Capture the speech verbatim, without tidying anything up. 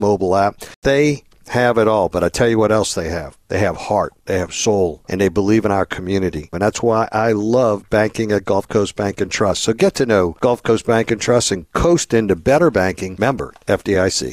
mobile app. They have it all, but I tell you what else they have. They have heart, they have soul, and they believe in our community. And that's why I love banking at Gulf Coast Bank and Trust. So get to know Gulf Coast Bank and Trust and coast into better banking. Member F D I C.